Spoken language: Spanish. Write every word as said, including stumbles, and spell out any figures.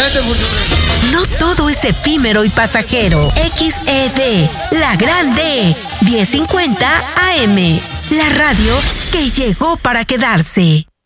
Vete por tu... No todo es efímero y pasajero. X E D, la grande, diez cincuenta A M. La radio que llegó para quedarse.